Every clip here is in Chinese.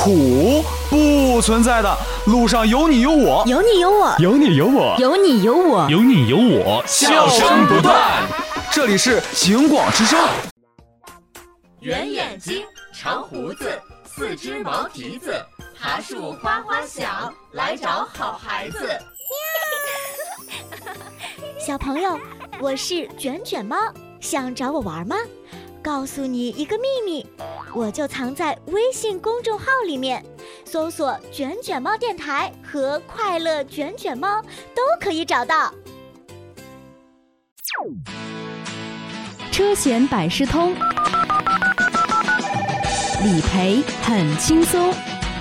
苦，不存在的。路上有你有我， 有你有我， 有你有我， 有你有我， 有你有我， 笑声不断。这里是警广之声。 圆眼睛，长胡子，四只毛蹄子，爬树花花响，来找好孩子。 小朋友，我是卷卷猫，想找我玩吗？告诉你一个秘密，我就藏在微信公众号里面，搜索卷卷猫电台和快乐卷卷猫都可以找到。 车险百事通，理赔很轻松。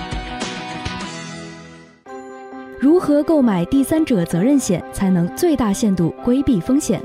如何购买第三者责任险才能最大限度规避风险？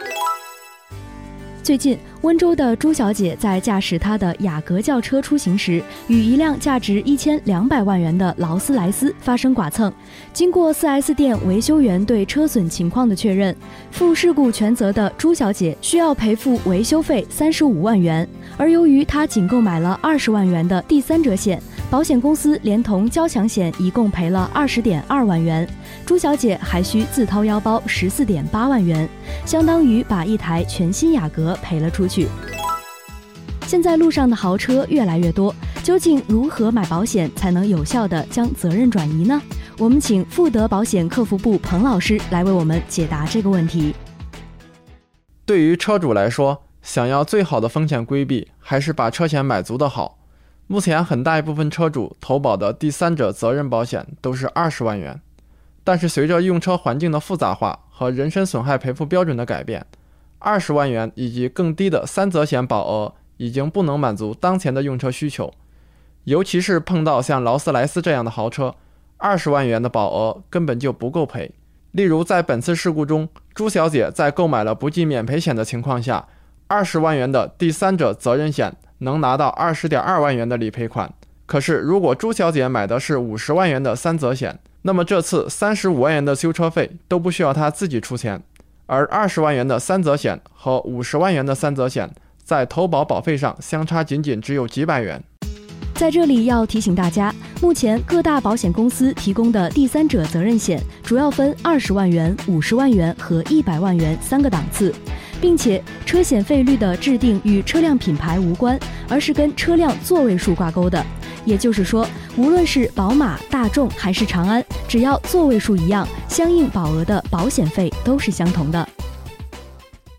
最近，温州的朱小姐在驾驶她的雅阁轿车出行时，与一辆价值1200万元的劳斯莱斯发生剐蹭。经过 4S 店维修员对车损情况的确认，负事故全责的朱小姐需要赔付维修费35万元。而由于她仅购买了20万元的第三者险，保险公司连同交强险一共赔了20.2万元，朱小姐还需自掏腰包14.8万元，相当于把一台全新雅阁赔了出去。现在路上的豪车越来越多，究竟如何买保险才能有效地将责任转移呢？我们请富德保险客服部彭老师来为我们解答这个问题。 对于车主来说，想要最好的风险规避，还是把车险买足的好。目前很大一部分车主投保的第三者责任保险都是20万元，但是随着用车环境的复杂化和人身损害赔付标准的改变，20万元以及更低的三责险保额已经不能满足当前的用车需求。尤其是碰到像劳斯莱斯这样的豪车，20万元的保额根本就不够赔。例如在本次事故中，朱小姐在购买了不计免赔险的情况下，20万元的第三者责任险能拿到20.2万元的理赔款。可是如果朱小姐买的是50万元的三责险，那么这次35万元的修车费都不需要她自己出钱，而20万元的三责险和50万元的三责险在投保保费上相差仅只有几百元。 在这里要提醒大家，目前各大保险公司提供的第三者责任险主要分20万元、50万元和100万元3个档次，并且车险费率的制定与车辆品牌无关，而是跟车辆座位数挂钩的。也就是说，无论是宝马、大众还是长安，只要座位数一样，相应保额的保险费都是相同的。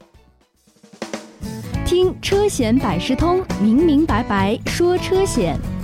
听车险百事通，明明白白说车险。